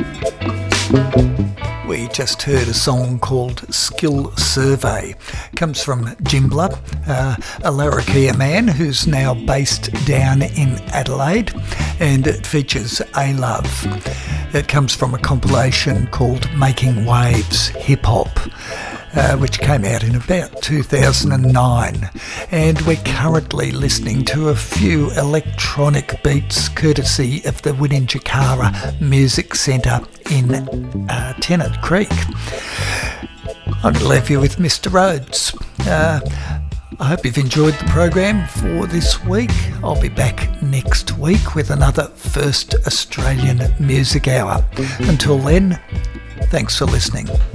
We just heard a song called Skill Survey. Comes from Jimbler, a Larrakia man who's now based down in Adelaide, and it features A Love. It comes from a compilation called Making Waves Hip Hop, which came out in about 2009. And we're currently listening to a few electronic beats courtesy of the Winninjakara Music Centre in Tennant Creek. I'm going to leave you with Mr. Rhodes. I hope you've enjoyed the program for this week. I'll be back next week with another First Australian Music Hour. Until then, thanks for listening.